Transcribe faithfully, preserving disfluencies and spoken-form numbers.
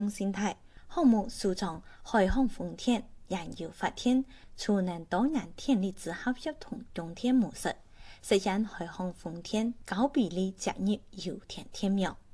生態項目署從海航風電研究發展儲能多元電力之後協同用電模式，實現海航風電高比例接入油田電秒。